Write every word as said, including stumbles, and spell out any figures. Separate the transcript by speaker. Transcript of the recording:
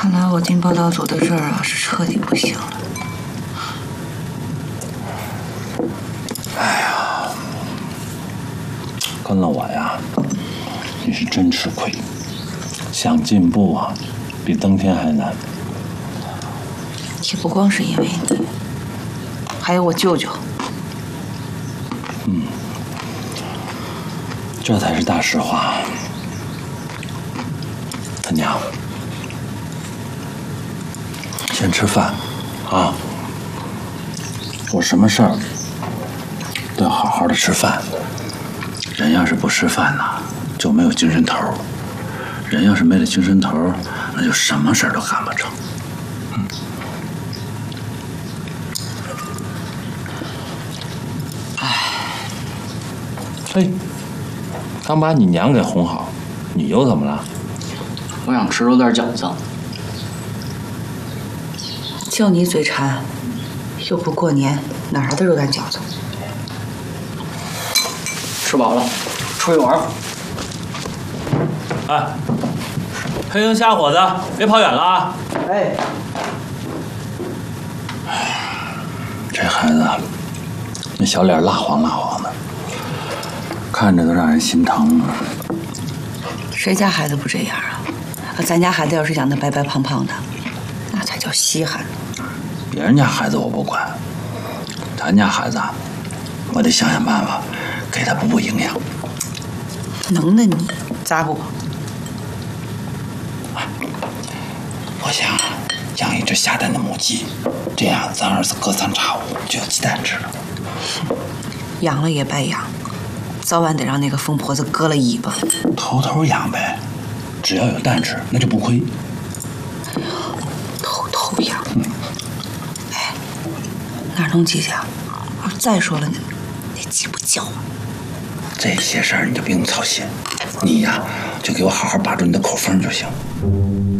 Speaker 1: 看来我进报道组的事儿啊，是彻底不行了。
Speaker 2: 哎呀，跟了我呀，你是真吃亏。想进步啊，比登天还难。
Speaker 1: 也不光是因为你，还有我舅舅。
Speaker 2: 嗯，这才是大实话。他娘，先吃饭啊！我什么事儿都要好好的吃饭。人要是不吃饭呢，就没有精神头儿；人要是没了精神头儿，那就什么事儿都干不成。嗯。哎，嘿，刚把你娘给哄好，你又怎么了？
Speaker 3: 我想吃肉馅饺子。
Speaker 1: 就你嘴馋，又不过年，哪来的肉蛋饺子？
Speaker 3: 吃饱了，出去玩。
Speaker 2: 哎，黑灯瞎火的，别跑远了啊！
Speaker 3: 哎，
Speaker 2: 这孩子，那小脸蜡黄蜡黄的，看着都让人心疼。
Speaker 1: 谁家孩子不这样啊？咱家孩子要是养得白白胖胖的，那才叫稀罕。
Speaker 2: 别人家孩子我不管，咱家孩子，我得想想办法给他补补营养。
Speaker 1: 能的你咋补？
Speaker 2: 我想养一只下蛋的母鸡，这样咱儿子隔三差五就有鸡蛋吃了。
Speaker 1: 养了也白养，早晚得让那个疯婆子割了尾巴。
Speaker 2: 偷偷养呗，只要有蛋吃，那就不亏。
Speaker 1: 偷偷养。嗯。哎，哪能鸡去啊？再说了，那那鸡不叫啊。
Speaker 2: 这些事儿你就不用操心，你呀就给我好好把住你的口风就行。